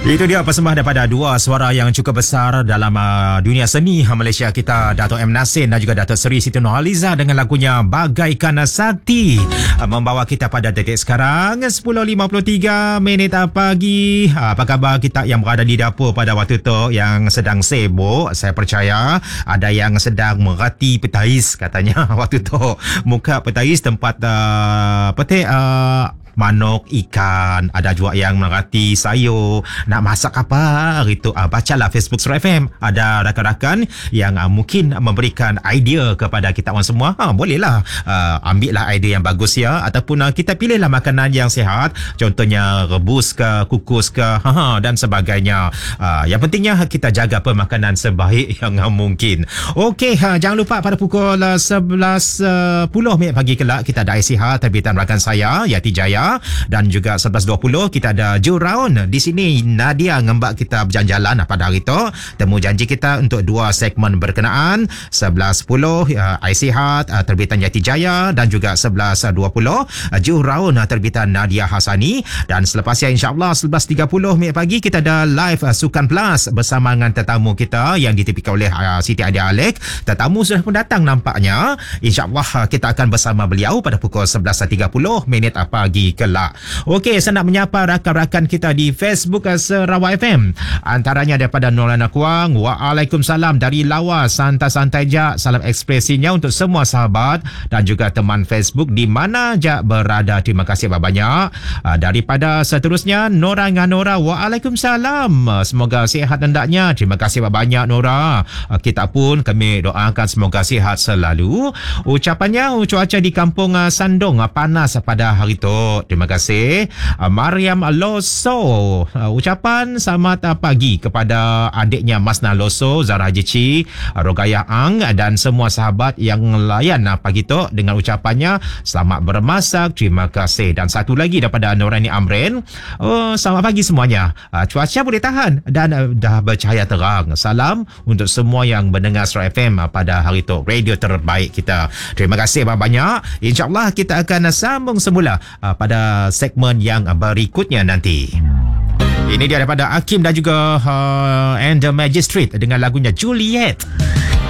Itu dia persembahan daripada dua suara yang cukup besar dalam dunia seni Malaysia kita, Dato' M. Nasir dan juga Dato' Seri Siti Nurhaliza dengan lagunya Bagaikan Sakti, membawa kita pada detik sekarang 10.53 pagi. Apa khabar kita yang berada di dapur pada waktu tu, yang sedang sibuk? Saya percaya ada yang sedang merati petais katanya waktu tu. Muka petais tempat petik manok, ikan, ada juga yang merati sayur, nak masak apa hari tu. Bacalah Facebook Surat FM, ada rakan-rakan yang mungkin memberikan idea kepada kita orang semua. Bolehlah ambillah idea yang bagus ya, ataupun kita pilihlah makanan yang sihat, contohnya rebus ke, kukus ke, dan sebagainya. Yang pentingnya kita jaga pemakanan sebaik yang mungkin. Okey, jangan lupa pada pukul 11.10 pagi kelak kita ada Sihat terbitan rakan saya Yati Jaya, dan juga 11.20 kita ada Juraun. Di sini Nadia ngembak kita berjalan-jalan pada hari itu. Temu janji kita untuk dua segmen berkenaan, 11.10 Sihat terbitan Yati Jaya, dan juga 11.20 Juraun terbitan Nadia Hasani. Dan selepasnya insya-Allah 11.30 pagi kita ada live Sukan Plus bersama dengan tetamu kita yang ditipikkan oleh Siti Adia Alek. Tetamu sudah pun datang nampaknya. InsyaAllah kita akan bersama beliau pada pukul 11.30 pagi kelak. Okey, saya nak menyapa rakan-rakan kita di Facebook Sarawak FM. Antaranya daripada Nolana Kuang, waalaikumsalam dari Lawa, santai-santai je. Salam ekspresinya untuk semua sahabat dan juga teman Facebook di mana je berada. Terima kasih banyak. Daripada seterusnya Nora dengan Nora, waalaikumsalam. Semoga sihat hendaknya. Terima kasih banyak Nora. Kita pun kami doakan semoga sihat selalu. Ucapannya, cuaca di kampung Sandong panas pada hari itu. Terima kasih. Mariam Loso, ucapan selamat pagi kepada adiknya Masna Loso, Zara Jici, Rogaya Ang dan semua sahabat yang layan pagi itu dengan ucapannya selamat bermasak. Terima kasih. Dan satu lagi daripada Norani Amrin, selamat pagi semuanya. Cuaca boleh tahan dan dah bercahaya terang. Salam untuk semua yang mendengar Surat FM pada hari itu, radio terbaik kita. Terima kasih banyak. InsyaAllah kita akan sambung semula pada segmen yang berikutnya nanti. Ini dia daripada Hakim dan juga And the Magistrate dengan lagunya Juliet.